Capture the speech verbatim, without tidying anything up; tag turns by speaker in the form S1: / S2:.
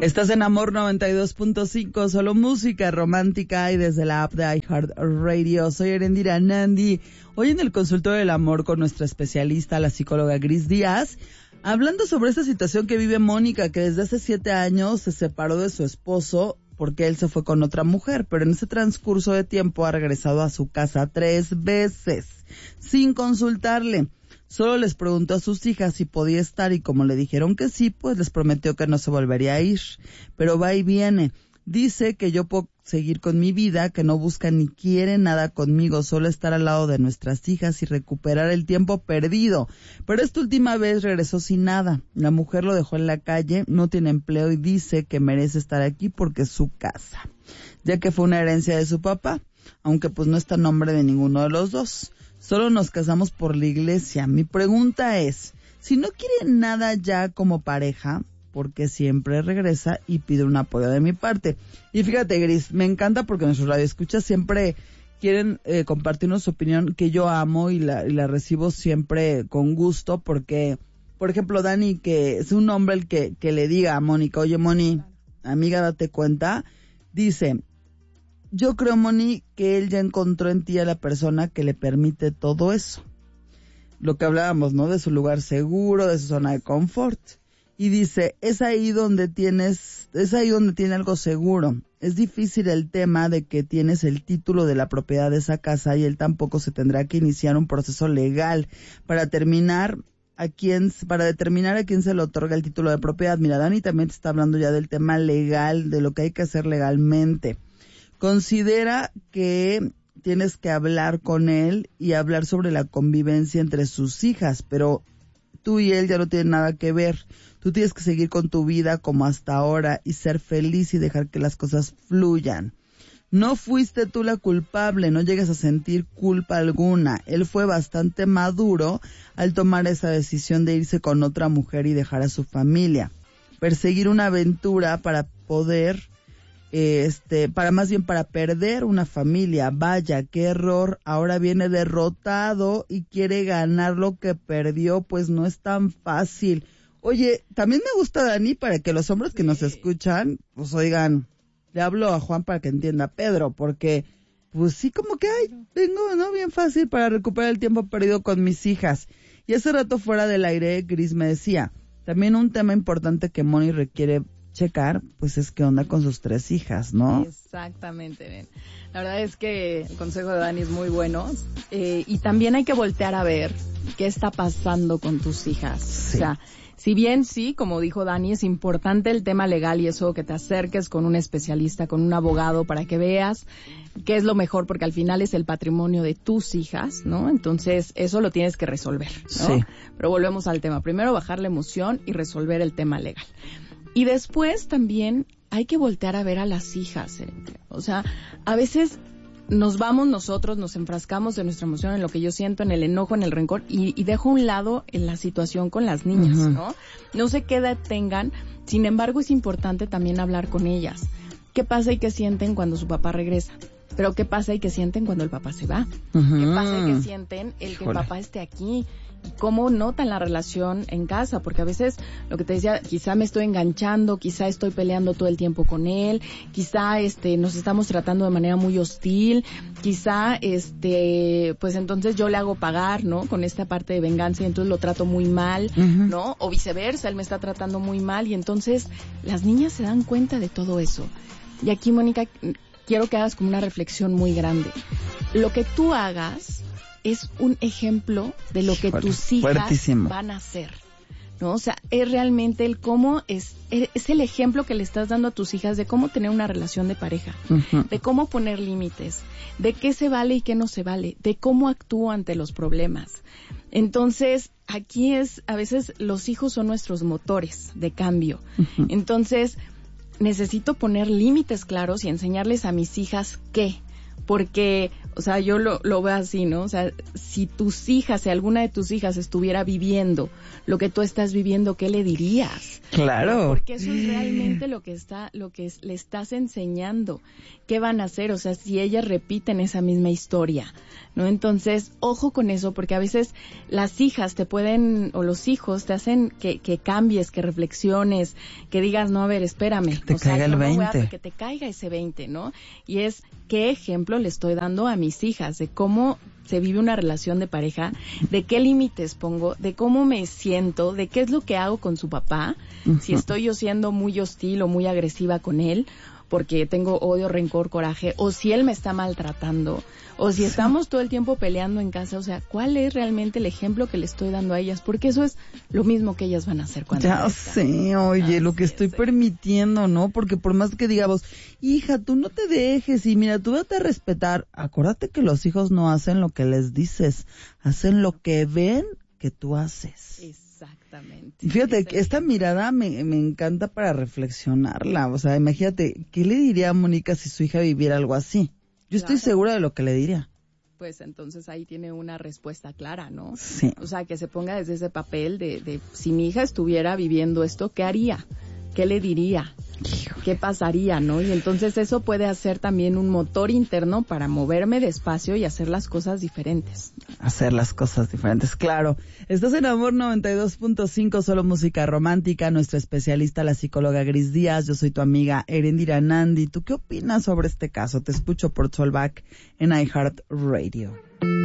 S1: Estás en Amor noventa y dos punto cinco, solo música romántica y desde la app de iHeartRadio. Soy Erendira Nandi. Hoy en el consultorio del amor con nuestra especialista, la psicóloga Gris Díaz, hablando sobre esta situación que vive Mónica, que desde hace siete años se separó de su esposo porque él se fue con otra mujer, pero en ese transcurso de tiempo ha regresado a su casa tres veces sin consultarle. Solo les preguntó a sus hijas si podía estar y como le dijeron que sí, pues les prometió que no se volvería a ir. Pero va y viene. Dice que yo puedo seguir con mi vida, que no busca ni quiere nada conmigo, solo estar al lado de nuestras hijas y recuperar el tiempo perdido. Pero esta última vez regresó sin nada. La mujer lo dejó en la calle, no tiene empleo y dice que merece estar aquí porque es su casa, ya que fue una herencia de su papá, aunque pues no está a nombre de ninguno de los dos. Solo nos casamos por la iglesia. Mi pregunta es, si no quiere nada ya como pareja, ¿por qué siempre regresa y pide un apoyo de mi parte? Y fíjate, Gris, me encanta porque nuestros radioescuchas siempre quieren eh, compartirnos su opinión, que yo amo y la, y la recibo siempre con gusto, porque, por ejemplo, Dani, que es un hombre el que, que le diga a Mónica, oye, Moni, amiga, date cuenta, dice... Yo creo, Moni, que él ya encontró en ti a la persona que le permite todo eso. Lo que hablábamos, ¿no? De su lugar seguro, de su zona de confort. Y dice, es ahí donde tienes, es ahí donde tiene algo seguro. Es difícil el tema de que tienes el título de la propiedad de esa casa y él tampoco se tendrá que iniciar un proceso legal para terminar a quién, para determinar a quién se le otorga el título de propiedad. Mira, Dani también te está hablando ya del tema legal, de lo que hay que hacer legalmente. Considera que tienes que hablar con él y hablar sobre la convivencia entre sus hijas, pero tú y él ya no tienen nada que ver. Tú tienes que seguir con tu vida como hasta ahora y ser feliz y dejar que las cosas fluyan. No fuiste tú la culpable, no llegues a sentir culpa alguna. Él fue bastante maduro al tomar esa decisión de irse con otra mujer y dejar a su familia. Perseguir una aventura para poder... Este, para más bien para perder una familia. Vaya, qué error. Ahora viene derrotado y quiere ganar lo que perdió, pues no es tan fácil. Oye, también me gusta, Dani, para que los hombres que nos escuchan, pues oigan, le hablo a Juan para que entienda a Pedro, porque pues sí, como que ay, vengo, ¿no? Bien fácil para recuperar el tiempo perdido con mis hijas. Y hace rato fuera del aire, Gris me decía, también un tema importante que Moni requiere checar, pues es qué onda con sus tres hijas, ¿no?
S2: Exactamente, bien. La verdad es que el consejo de Dani es muy bueno, eh, y también hay que voltear a ver qué está pasando con tus hijas. Sí. O sea, si bien sí, como dijo Dani, es importante el tema legal y eso, que te acerques con un especialista, con un abogado para que veas qué es lo mejor, porque al final es el patrimonio de tus hijas, ¿no? Entonces, eso lo tienes que resolver, ¿no? Sí. Pero volvemos al tema. Primero, bajar la emoción y resolver el tema legal. Y después también hay que voltear a ver a las hijas. ¿eh? O sea, a veces nos vamos nosotros, nos enfrascamos de nuestra emoción en lo que yo siento, en el enojo, en el rencor, y, y dejo a un lado en la situación con las niñas, uh-huh. ¿no? No sé qué edad tengan, sin embargo es importante también hablar con ellas. ¿Qué pasa y qué sienten cuando su papá regresa? Pero ¿qué pasa y qué sienten cuando el papá se va? Uh-huh. ¿Qué pasa y qué sienten el que Híjole. el papá esté aquí? ¿Cómo notan la relación en casa? Porque a veces, lo que te decía, quizá me estoy enganchando, quizá estoy peleando todo el tiempo con él, quizá este nos estamos tratando de manera muy hostil, quizá este pues entonces yo le hago pagar, ¿no? Con esta parte de venganza y entonces lo trato muy mal, uh-huh. ¿no? O viceversa, él me está tratando muy mal y entonces las niñas se dan cuenta de todo eso. Y aquí, Mónica, quiero que hagas como una reflexión muy grande. Lo que tú hagas es un ejemplo de lo que Híjole, tus hijas fuertísimo. van a hacer, ¿no? O sea, es realmente el cómo es, es el ejemplo que le estás dando a tus hijas de cómo tener una relación de pareja, uh-huh. de cómo poner límites, de qué se vale y qué no se vale, de cómo actúo ante los problemas. Entonces, aquí es, a veces los hijos son nuestros motores de cambio. Uh-huh. Entonces, necesito poner límites claros y enseñarles a mis hijas qué. porque, o sea, yo lo, lo veo así, ¿no? O sea, si tus hijas, si alguna de tus hijas estuviera viviendo lo que tú estás viviendo, ¿qué le dirías?
S1: Claro.
S2: Porque eso es realmente lo que está, lo que es, le estás enseñando. ¿Qué van a hacer? O sea, si ellas repiten esa misma historia, ¿no? Entonces, ojo con eso, porque a veces las hijas te pueden, o los hijos te hacen que, que cambies, que reflexiones, que digas, no, a ver, espérame.
S1: Que te
S2: o sea,
S1: caiga el
S2: no voy a-
S1: veinte.
S2: que te caiga ese veinte, ¿no? Y es, ¿qué ejemplo le estoy dando a mis hijas de cómo se vive una relación de pareja, de qué límites pongo, de cómo me siento, de qué es lo que hago con su papá, uh-huh. si estoy yo siendo muy hostil o muy agresiva con él, porque tengo odio, rencor, coraje, o si él me está maltratando, o si estamos todo el tiempo peleando en casa, o sea, ¿cuál es realmente el ejemplo que le estoy dando a ellas? Porque eso es lo mismo que ellas van a hacer cuando
S1: Ya
S2: crezcan.
S1: sé, oye,
S2: Así
S1: lo que estoy
S2: es,
S1: permitiendo, ¿no? Porque por más que digamos, hija, tú no te dejes y mira, tú vete a respetar, acuérdate que los hijos no hacen lo que les dices, hacen lo que ven que tú haces.
S2: Exactamente.
S1: Fíjate, que esta mirada me, me encanta para reflexionarla. O sea, imagínate, ¿qué le diría a Mónica si su hija viviera algo así? Yo estoy
S2: Claro.
S1: segura de lo que le diría.
S2: Pues entonces ahí tiene una respuesta clara, ¿no?
S1: Sí.
S2: O sea, que se ponga desde ese papel de, de si mi hija estuviera viviendo esto, ¿qué haría? ¿Qué le diría? ¿Qué pasaría, no? Y entonces eso puede hacer también un motor interno para moverme despacio y hacer las cosas diferentes.
S1: Hacer las cosas diferentes, claro. Estás en Amor noventa y dos punto cinco, solo música romántica. Nuestra especialista, la psicóloga Gris Díaz. Yo soy tu amiga Erendira Nandi. ¿Tú qué opinas sobre este caso? Te escucho por Solback en iHeartRadio.